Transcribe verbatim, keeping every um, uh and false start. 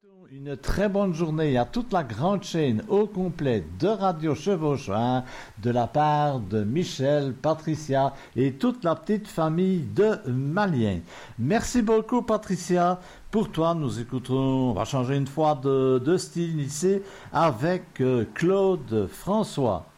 Une très bonne journée à toute la grande chaîne au complet de Radio Chevauchoin de la part de Michel, Patricia et toute la petite famille de Malien. Merci beaucoup Patricia. Pour toi, nous écouterons, on va changer une fois de, de style ici avec euh, Claude François.